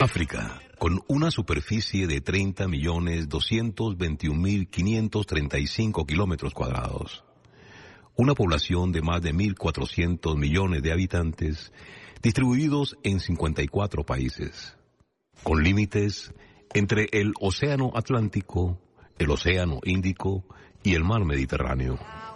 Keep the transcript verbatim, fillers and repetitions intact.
África, con una superficie de treinta millones doscientos veintiún mil quinientos treinta y cinco kilómetros cuadrados. Una población de más de mil cuatrocientos millones de habitantes, distribuidos en cincuenta y cuatro países, con límites entre el Océano Atlántico, el Océano Índico y el Mar Mediterráneo.